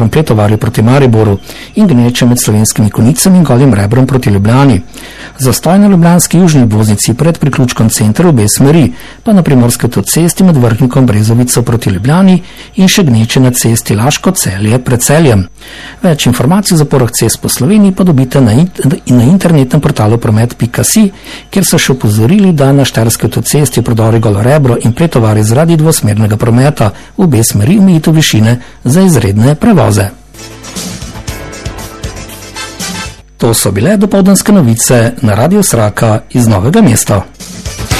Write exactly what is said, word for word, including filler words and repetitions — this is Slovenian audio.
pretovarju proti Mariboru in gneče med Slovenskimi Konjicami in Golim Rebrom proti Ljubljani. Zastoj na ljubljanski južni obvoznici pred priključkom centra obe smeri, pa na primorski avtocesti med Vrhnikom Brezovico proti Ljubljani in še gneče na cesti Laško-Celje pred Celjem. Več informacij o zaporah cest po Sloveniji pa dobite na, in na internetnem portalu promet pika si, kjer so še opozorili, da na štajerski avtocesti prodori Golo Rebro in pretovari zaradi dvosmernega prometa v obe smeri omejitev višine za izredne prevoze. To so bile dopoldanske novice na Radiu Sraka iz Novega mesta.